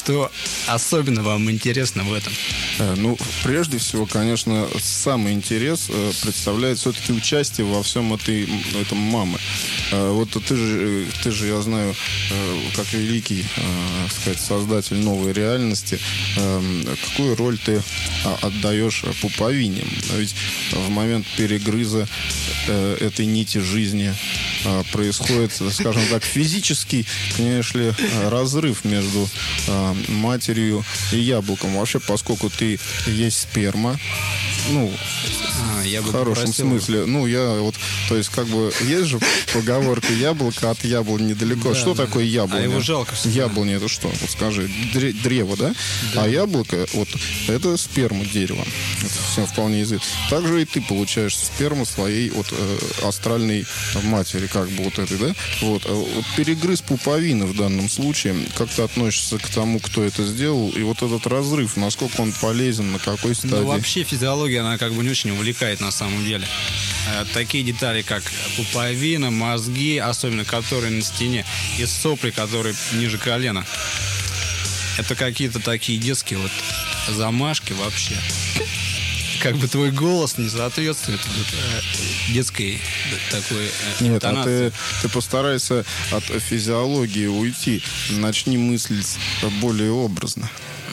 Что особенно вам интересно в этом? Ну, прежде всего, конечно, самый интерес представляет все-таки участие во всем этом мамы. Вот ты же, я знаю, как великий, так сказать, создатель новой реальности, какую роль ты отдаешь пуповине? Ведь в момент перегрыза этой нити жизни происходит, скажем так, физический, конечно ли, разрыв между матерью и яблоком. Вообще, поскольку ты есть сперма, ну, Я бы в хорошем попросил... смысле. Ну, то есть, как бы, есть же поговорка: яблоко от яблони недалеко. Да, что да. такое яблоня? А его жалко всегда. Яблоня — это что? Вот скажи, древо, да? Да. А яблоко, вот, это сперма дерева. Это всем вполне известно. Также и ты получаешь сперму своей вот астральной матери, как бы вот этой, да? Вот перегрыз пуповины в данном случае. Как ты относишься к тому, кто это сделал? И вот этот разрыв, насколько он полезен, на какой стадии? Ну, вообще физиология, она как бы не очень увлекает на самом деле. Такие детали, как пуповина, мозги, особенно которые на стене, и сопли, которые ниже колена. Это какие-то такие детские вот замашки вообще. Как бы твой голос не соответствует детской такой Нет, интонации. ты постарайся от физиологии уйти. Начни мыслить более образно.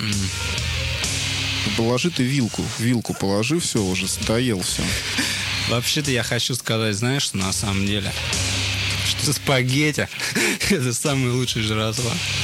Положи ты вилку положи, все, уже доел все. Вообще-то я хочу сказать, знаешь, что на самом деле, что спагетти — это самый лучший жратва.